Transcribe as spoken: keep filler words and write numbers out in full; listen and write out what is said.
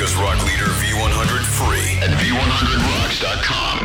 America's rock leader V one hundred free at V one hundred rocks dot com.